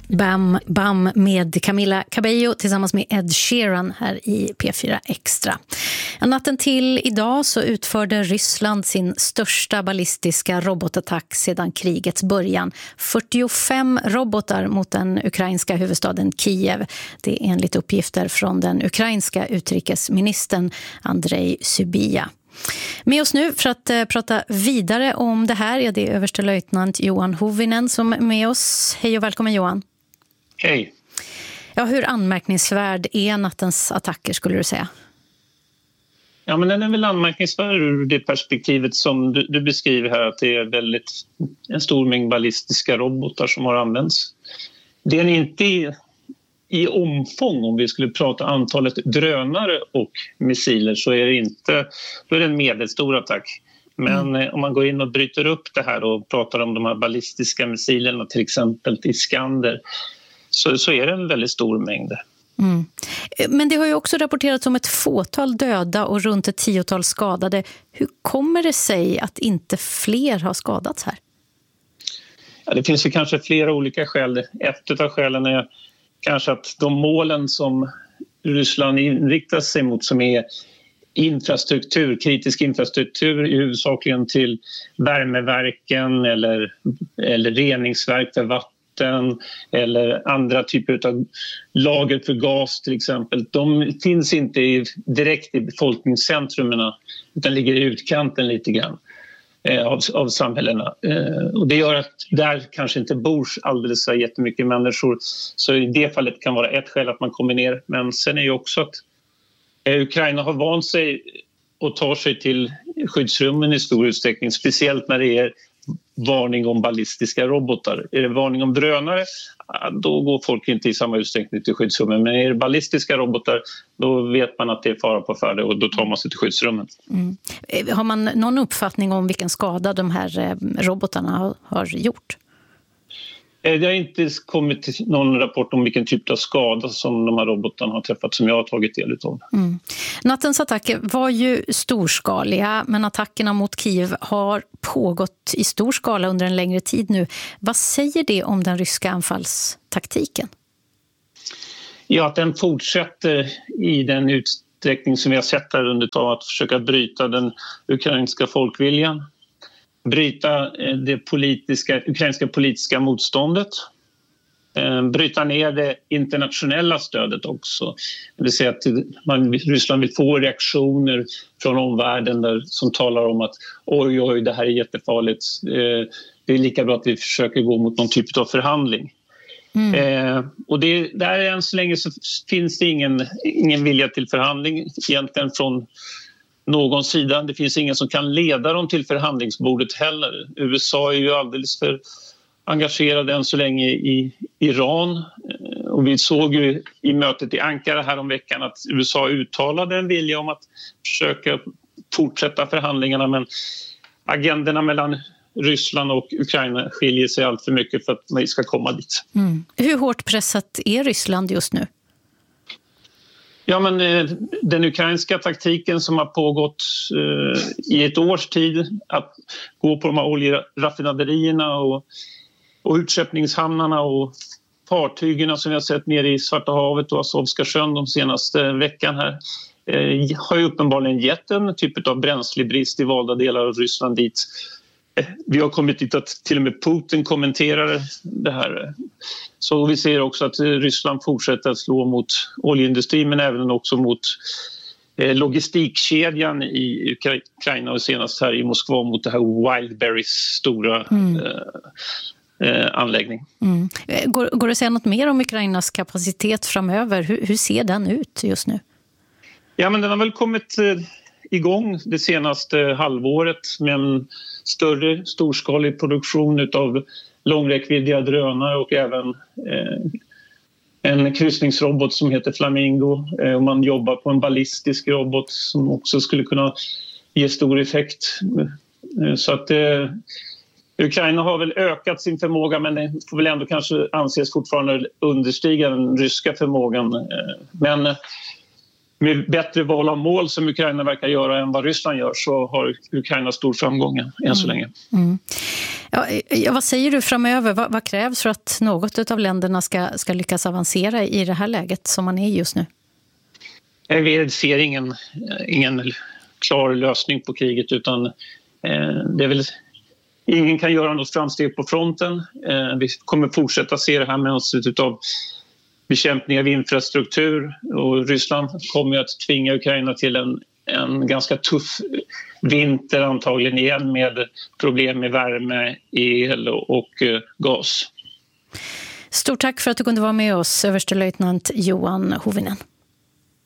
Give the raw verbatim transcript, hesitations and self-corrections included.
Bam Bam med Camila Cabello tillsammans med Ed Sheeran här i P fyra Extra. Natten till idag så utförde Ryssland sin största ballistiska robotattack sedan krigets början. fyrtiofem robotar mot den ukrainska huvudstaden Kiev. Det är enligt uppgifter från den ukrainska utrikesministern Andrei Sybiha. Med oss nu för att uh, prata vidare om det här är det överstelöjtnant Johan Hovinen som är med oss. Hej och välkommen Johan. Hej. Ja, hur anmärkningsvärd är nattens attacker skulle du säga? Ja, men den är väl anmärkningsvärd ur det perspektivet som du, du beskriver här, att det är väldigt en stor mängd ballistiska robotar som har använts. Det är inte i, i omfång, om vi skulle prata antalet drönare och missiler, så är det inte, då är det en medelstor attack. Men mm. om man går in och bryter upp det här och pratar om de här ballistiska missilerna, till exempel Iskander, så, så är det en väldigt stor mängd. Mm. Men det har ju också rapporterats om ett fåtal döda och runt ett tiotal skadade. Hur kommer det sig att inte fler har skadats här? Ja, det finns ju kanske flera olika skäl. Ett av skälen är kanske att de målen som Ryssland inriktar sig mot, som är infrastruktur, kritisk infrastruktur huvudsakligen till värmeverken eller, eller reningsverk för vatten eller andra typer av lager för gas till exempel. De finns inte i, direkt i befolkningscentrumen utan ligger i utkanten lite grann eh, av, av samhällena. Eh, och det gör att där kanske inte bor alldeles så jättemycket människor. Så i det fallet kan vara ett skäl att man kommer ner. Men sen är ju också att eh, Ukraina har vant sig och tar sig till skyddsrummen i stor utsträckning, speciellt när det är varning om ballistiska robotar. Är det varning om drönare, då går folk inte i samma utsträckning till skyddsrummen. Men är det ballistiska robotar, då vet man att det är fara på färde och då tar man sig till skyddsrummen. Mm. Har man någon uppfattning om vilken skada de här robotarna har gjort? Det har inte kommit någon rapport om vilken typ av skada som de här robotarna har träffat som jag har tagit del av. Mm. Nattens attacker var ju storskaliga, men attackerna mot Kiev har pågått i stor skala under en längre tid nu. Vad säger det om den ryska anfallstaktiken? Ja, att den fortsätter i den utsträckning som vi har sett här under tag, att försöka bryta den ukrainska folkviljan. Bryta det politiska, ukrainska politiska motståndet, bryta ner det internationella stödet också. Det vill säga att man, Ryssland vill få reaktioner från omvärlden där, som talar om att oj, oj, det här är jättefarligt. Det är lika bra att vi försöker gå mot någon typ av förhandling. Mm. Eh, och det, där än så länge så finns det ingen, ingen vilja till förhandling egentligen från någon sida. Det finns ingen som kan leda dem till förhandlingsbordet heller. U S A är ju alldeles för engagerade än så länge i Iran. Och vi såg ju i mötet i Ankara här om veckan att U S A uttalade en vilja om att försöka fortsätta förhandlingarna, men agenderna mellan Ryssland och Ukraina skiljer sig allt för mycket för att man ska komma dit. Mm. Hur hårt pressat är Ryssland just nu? Ja, men eh, den ukrainska taktiken som har pågått eh, i ett års tid, att gå på de här oljeraffinaderierna och, och utskeppningshamnarna och fartygen som vi har sett nere i Svarta havet och Azovska sjön de senaste veckan här, eh, har ju uppenbarligen gett en typ av bränslebrist i valda delar av Ryssland dit. Eh, vi har kommit dit att till och med Putin kommenterar det här. Så vi ser också att Ryssland fortsätter att slå mot oljeindustrin, men även också mot eh, logistikkedjan i Ukraina och senast här i Moskva mot det här Wildberries stora mm. eh, eh, anläggning. Mm. Går, går det att säga något mer om Ukrainas kapacitet framöver? Hur, hur ser den ut just nu? Ja, men den har väl kommit eh, igång det senaste halvåret med en större storskalig produktion utav långräckviddiga drönare och även eh, en kryssningsrobot som heter Flamingo. Eh, och man jobbar på en ballistisk robot som också skulle kunna ge stor effekt. Eh, så att eh, Ukraina har väl ökat sin förmåga, men det får väl ändå kanske anses fortfarande understiga den ryska förmågan. Eh, men med bättre val av mål som Ukraina verkar göra än vad Ryssland gör, så har Ukraina stor framgång än så länge. Mm. Ja, ja, vad säger du framöver? Vad, vad krävs för att något av länderna ska, ska lyckas avancera i det här läget som man är just nu? Vi ser ingen, ingen klar lösning på kriget, utan eh, det är väl, ingen kan göra något framsteg på fronten. Eh, vi kommer fortsätta se det här med oss utav bekämpning av infrastruktur, och Ryssland kommer att tvinga Ukraina till en, en ganska tuff vinter antagligen igen, med problem med värme, el och eh, gas. Stort tack för att du kunde vara med oss, överstelöjtnant Johan Hovinen.